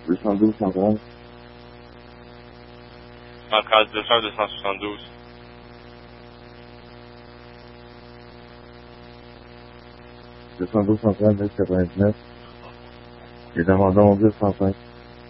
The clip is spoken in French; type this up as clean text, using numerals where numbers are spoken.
212, 130. 113, 200, 272. $212, 130, 99. Les demandons 205.